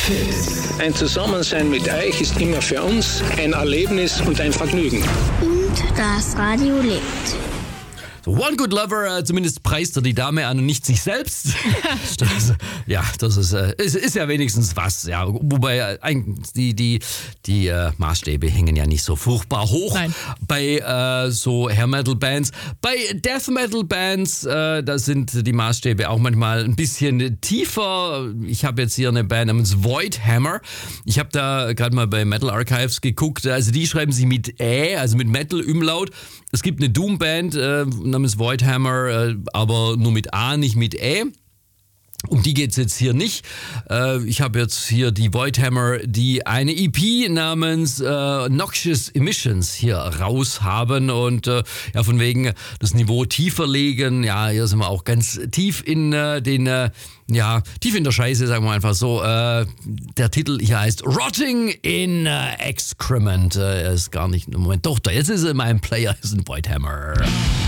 Ein Zusammensein mit euch ist immer für uns ein Erlebnis und ein Vergnügen. Und das Radio lebt. So, One Good Lover, zumindest preist er die Dame an und nicht sich selbst. Das ist ja wenigstens was. Ja, wobei eigentlich die Maßstäbe hängen ja nicht so furchtbar hoch. Nein. Bei so Hair Metal Bands. Bei Death Metal Bands, da sind die Maßstäbe auch manchmal ein bisschen tiefer. Ich habe jetzt hier eine Band namens Void Hammer. Ich habe da gerade mal bei Metal Archives geguckt. Also die schreiben sich mit also mit Metal Umlaut. Es gibt eine Doom Band namens Void Hammer, aber nur mit A, nicht mit Um die geht's jetzt hier nicht. Ich habe jetzt hier die Void Hammer, die eine EP namens Noxious Emissions hier raus haben und von wegen das Niveau tiefer legen. Ja, hier sind wir auch ganz tief in tief in der Scheiße, sagen wir einfach so. Der Titel hier heißt Rotting in Excrement. Er ist gar nicht, Moment, doch, jetzt ist er in meinem Player, ist ein Void Hammer.